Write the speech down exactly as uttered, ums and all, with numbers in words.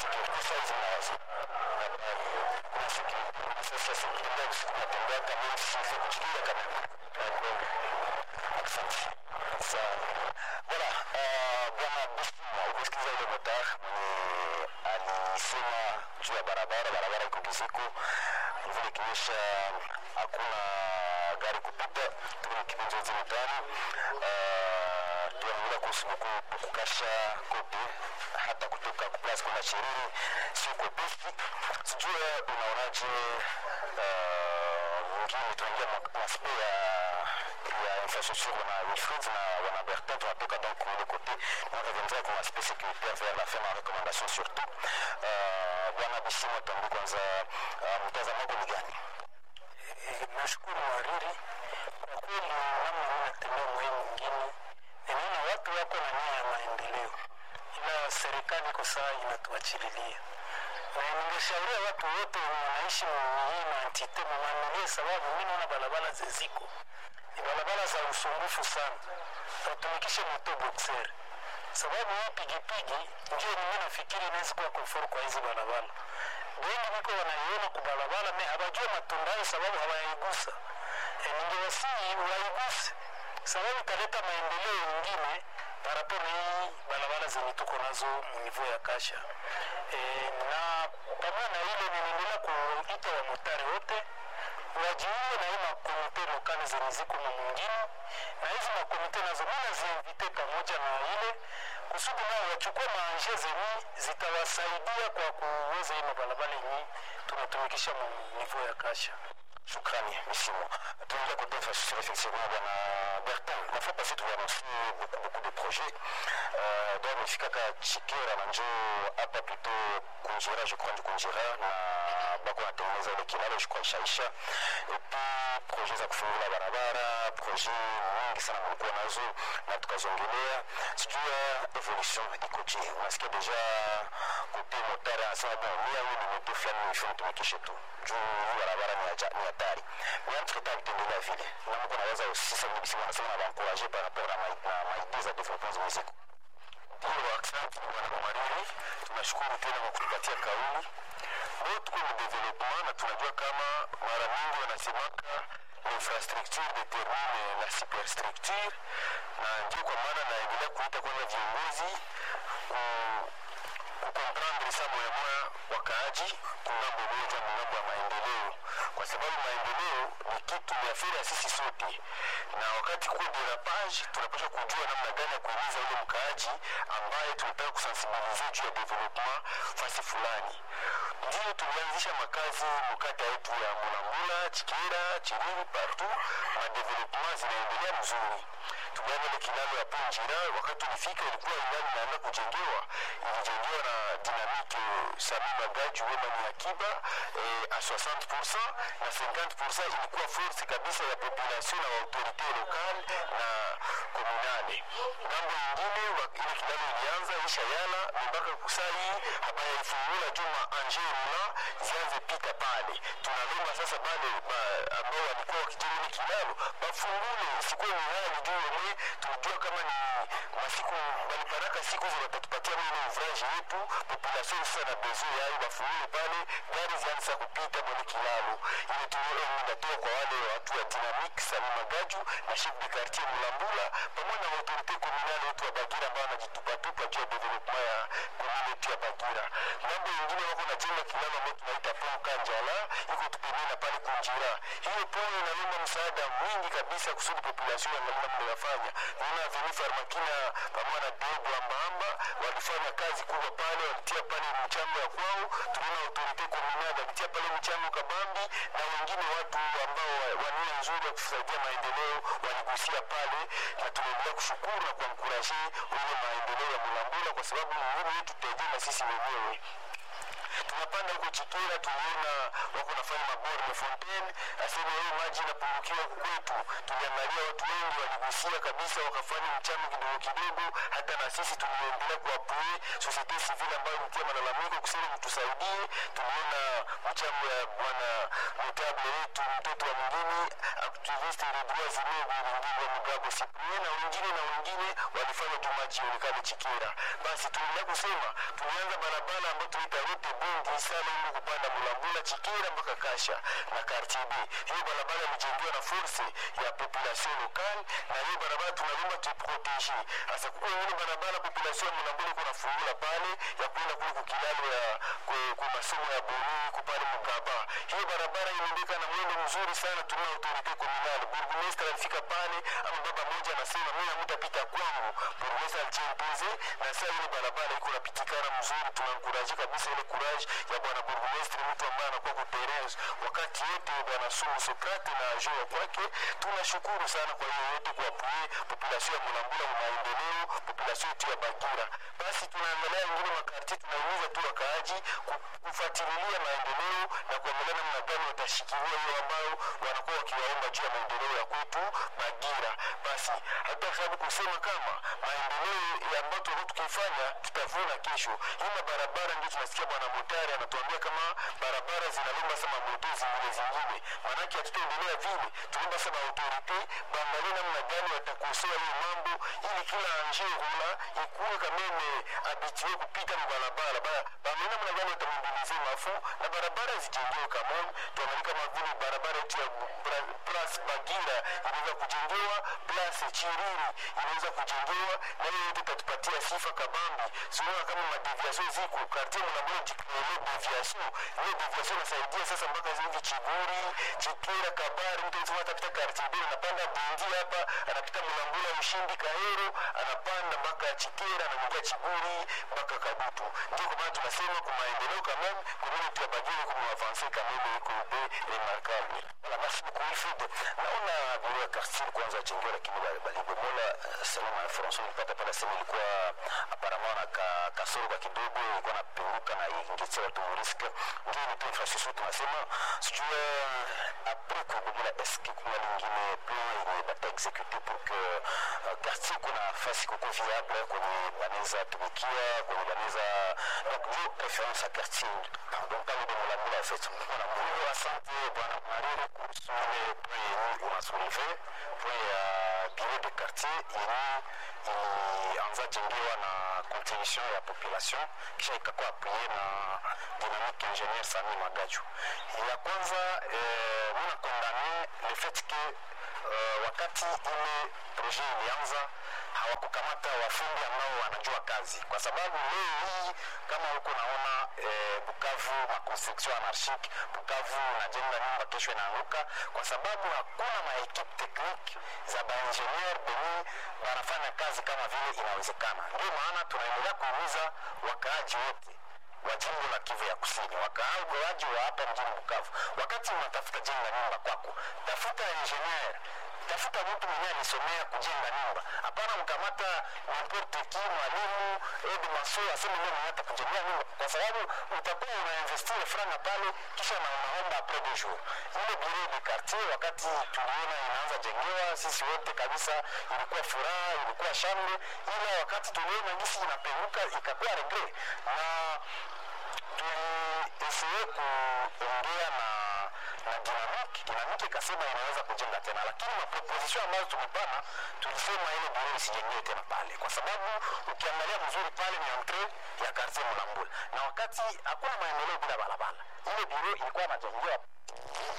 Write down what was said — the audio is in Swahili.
sécurité ça ils ont la sécurité ça c'est une chose natembea kama si c'est kuchilia kama ça voilà bwana Bisima ukisikiza ile motar ni alisema juu ya barabara barabara iko kiziko vile kinyesha hakuna gari kupita tuko kipindi cha mitano tunaanza kusubuku kukasha kote hata kutoka kwa kuna sherehe sio kwa pesi sijui unaonaje mwingine tunaingia maspe ya ya infrastructure na Wilfried na wana Bertrand tunatoka donc de côté on reviendra comme aspect sécuritaire vers la fin de la recommandation surtout bwana Bisima tambu kwanza mtazamo wako ni gani? Nashukuru Wariri kwa kweli namna unatembea muhimu mwingine ninaona watu wako na nia ya maendeleo ila serikali kwa saa inatuachililia na ningeshauri watu wote wanaishi hii mantite mwangalie sababu mimi naona barabara ziziko ni barabara za usumbufu sana tutumikishe moto boxer sababu hii pigipigi ndio mimi nafikiri inaweza kuwa comfort kwa hizo barabara wengi niko wanaiona kwa barabara mimi habajua matunda sababu hawayaigusa e, ningewasihi waiguse sababu italeta maendeleo mengine paraporo hii barabara zenye tuko nazo mnivo ya kasha e, na pamoja na ile ninaendelea kuita wa motari wote wajiunge na hii makomite lokali zenye ziko mwingine na hizi makomite nazo mimi ziinvite pamoja na ile kusudi nao wachukue maanje zenye zitawasaidia kwa kuweza hii barabara hii tunatumikisha mnivo ya kasha. Shukrani Bisimo. Tunaendelea kutoa sur effectivement bwana Bertrand. La fois passée tu as annoncé beaucoup beaucoup de projets. Euh donc nifika ka Chikera na njoo hapa plutôt Kunjira je crois Kunjira na bako natengeneza ile kilalo je crois Shaisha. Et puis projet za kufungula barabara, projet nyingi sana mlikuwa nazo na tukazongelea. Sijui evolution ikoje. Unasikia deja côté moteur anasema bon mimi au ni moto fulani nifanye tumikishe tu. Juu barabara ni aja ni hatari. Mais entre temps tuendelea vile. Na mko naweza usisa Bisima anasema na encourager par rapport à ma idée za développement musique. Ndio asante bwana Mariri, tunashukuru tena kwa kutupatia kauli. Leo tuko mu development na tunajua kama mara mingi wanasemaka infrastructure determine la superstructure na ndio kwa maana naendelea kuita kwa viongozi ku comprendre ça moya moya wakaaji kungambo moja mungambo ya maendeleo kwa sababu maendeleo ni kitu ni afira sisi sote na wakati kwa derapage tunapaswa kujua namna gani ya kuuliza ule mkaaji ambaye tunataka kusensibiliser juu ya development fasi fulani. Ndio tulianzisha makazi mkata yetu ya Mulambula, Chikera, Chiriri partout ma development zinaendelea mzuri. Tulianza ile kilalo ya Punjira wakati tulifika ilikuwa ingali inaanza kujengewa ilijengewa na Dynamique Sami Magaju wema ni akiba eh, a soixante pour cent na cinquante pour cent ilikuwa force kabisa ya population na autorité locale na communale. Ngambo nyingine ile kilalo ilianza isha yala mpaka kusai habaya ifungula juma Angela zianze pita pale. Tunalomba sasa bale ambao walikuwa wakijenga ile kilalo bafungule siku ni hali juu yenyewe tunajua kama ni masiku waliparaka siku zitatupatia ile ouvrage yetu population sana besoin yao bafungule pale gari zianze kupita kwenye kilalo ile tunatoa kwa wale watu wa Dynamique Sami Magaju na chef de quartier Mulambula pamoja na autorité communale wetu wa Bagira ambao wanajitupatupa juu ya development ya community ya Bagira. Mambo mengine wako na jenga kilalo ambao tunaita pont Kanjala iko tupemena pale Kunjira. Hiyo pont inalomba msaada mwingi kabisa kusudi population ya namna mnafanya. Nina vile farmakina pamoja na Debo Ambamba walifanya kazi kubwa pale walitia pale mchango ya kwao. Tunaona autorité communale walitia pale mchango kabambi na wengine watu ambao wania nzuri ya kusaidia maendeleo waligusia pale na tunaendelea kushukuru na kuencourager ile maendeleo ya Mulambula kwa sababu Mungu wetu tutajenga sisi wenyewe. tunapanda huko Chikera, tuliona wako nafanya mabore fontaine, asema hiyo maji inapungukiwa kwetu. Tuliangalia watu wengi waligusia kabisa, wakafanya mchango kidogo kidogo, hata na sisi tuliendelea kuapoe societe civile ambayo mtia malalamiko kusema mtusaidie. Tuliona mchango ya bwana notable wetu mtoto wa mwingine activiste de droits humains mwingine wa Mugabo Cyprien na wengine na wengine walifanya tumaji onekane Chikera. Basi tulienda kusema tulianza barabara ambayo tunaita route bongi sana ili kupanda Mulambula Chikera mpaka Kasha na Quartier B. Hiyo barabara ilijengwa na force ya population locale, na hiyo barabara tunalomba tuiproteger. Sasa kwa hiyo barabara population ya Mulambula kuna fungula pale ya kwenda kule kukilalo ya kwa masomo ya Boni kupale Mugaba. Hiyo barabara inaendeka na mwendo mzuri sana, tuna autorite communale. Burgomestre alifika pale, ama baba mmoja anasema mimi hamtapita kwangu. Burgomestre alijempeze na sasa ile barabara iko napitikana mzuri. Tunankuraje kabisa ile courage ya bwana burgomestre, mtu ambaye anakuwa kwa terrain wakati yote, bwana Sumu Sokrate na Joa kwake. Tunashukuru sana kwa hiyo yote kwa pue population ya Mulambula kwa maendeleo, population yetu ya Bagira. Basi tunaangalia wengine makarti, tunahimiza tu wakaaji kufuatilia maendeleo na kuangalia namna gani watashikilia hiyo ambao wanakuwa wakiwaomba juu ya maendeleo ya kwetu Bagira. Basi hata sababu kusema kama maendeleo ya ambayo tukifanya tutavuna kesho. Hii barabara ndio tunasikia bwana Motari anatuambia kama barabara zinalomba sama moto zingine zingine. Maana yake tutaendelea vile, tunaomba sama autorite baangalie namna gani watakosoa hiyo mambo ili kila njia hula ikuwe kama habitué kupita barabara. Baangalie namna gani watamobilize mafu na barabara zijengewe kama tuangalie kama vile barabara yetu ya Place Bagira inaweza kujengewa, Place Chiriri inaweza kujengewa, na hiyo yote tatupatia sifa kabambi. Sio kama madeviation ziko quartier Mulambula jikole deviation. Hiyo deviation inasaidia sasa mpaka zingi Chiburi, Chikera, Kabari, mtu atapita quartier B anapanda Bindi hapa, anapita Mulambula Ushindi Kahero, anapanda mpaka Chikera na kuja Chiburi mpaka Kabutu. Ndio kwa maana tunasema kwa maendeleo kama community ya Bagira kwa avancer kama iko be remarquable. Wala basi kuifide. Naona bureau ya quartier kwanza jengo lakini balibomola salama ya François ilipata pale sema ilikuwa apparemment na ka, kasoro kwa kidogo ilikuwa napenguka na ingetia watu moriska. Ndio ni tu infrastructure tunasema sijue après kubomola eski kuna lingine plan ile bata exécuter pour que uh, quartier kuna fasi kuko viable kwenye baneza tumikia kwenye baneza donc je préférence à quartier donc pas de la mula fait on a voulu asante bwana Marire sur les points on a soulevé point ya bureau de quartier ili anza jengewa na contribution ya population kisha ikakuwa appuyé na dynamique ingénieur Sami Magaju. Ya kwanza eh, muna condamner le fait que uh, wakati ile projet ilianza hawakukamata wafundi ambao wanajua kazi, kwa sababu leo hii kama huko naona e, Bukavu ma construction anarchique, Bukavu najenga nyumba kesho inaanguka kwa sababu hakuna ma equipe technique za ba ingénieur beni wanafanya kazi kama vile inawezekana. Ndio maana tunaendelea kuuliza wakaaji wote wa jimbo la Kivu ya Kusini, wakaaji wa hapa mjini Bukavu, wakati unatafuta jenga nyumba kwako, tafuta ingénieur, tafuta mtu mwenye alisomea kujenga nyumba. Hapana mkamata n'importe qui mwalimu Edi Maso aseme mimi hata kujenga nyumba, kwa sababu utakuwa unainvestir franga pale kisha na unaomba après deux jours. Ile bureau de quartier wakati tuliona inaanza jengewa, sisi wote kabisa ilikuwa furaha, ilikuwa shangwe, ila wakati tuliona gisi inapenguka ikakuwa regret. Na tuliesiwe kuongea na na dynamique dynamique kasema inaweza kujenga tena, lakini maproposition ambazo tumepana tulisema ile bureau isijengewe tena pale, kwa sababu ukiangalia mzuri pale ni entrée ya quartier Mulambula, na wakati hakuna maendeleo bila barabara, ile bureau ilikuwa inajengewa